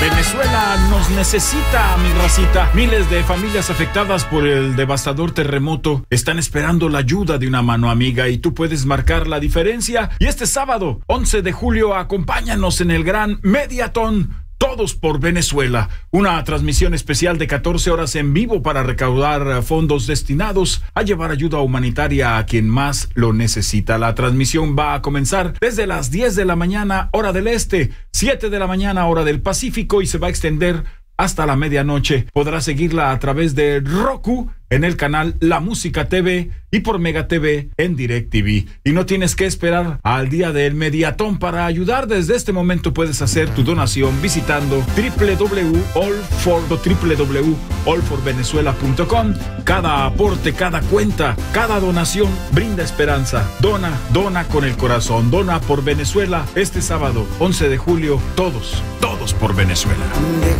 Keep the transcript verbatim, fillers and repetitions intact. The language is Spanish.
Venezuela nos necesita, mi racita. Miles de familias afectadas por el devastador terremoto están esperando la ayuda de una mano amiga y tú puedes marcar la diferencia. Y este sábado, once de julio, acompáñanos en el gran Mediatón Todos por Venezuela, una transmisión especial de catorce horas en vivo para recaudar fondos destinados a llevar ayuda humanitaria a quien más lo necesita. La transmisión va a comenzar desde las diez de la mañana, hora del este, siete de la mañana, hora del Pacífico, y se va a extender hasta la medianoche. Podrás seguirla a través de Roku, en el canal La Música T V y por Mega T V en DirecTV. Y no tienes que esperar al día del Mediatón para ayudar. Desde este momento puedes hacer tu donación visitando doble u doble u doble u punto all for venezuela punto com. Cada aporte, cada cuenta, cada donación brinda esperanza. Dona, dona con el corazón. Dona por Venezuela este sábado, once de julio. Todos, todos por Venezuela.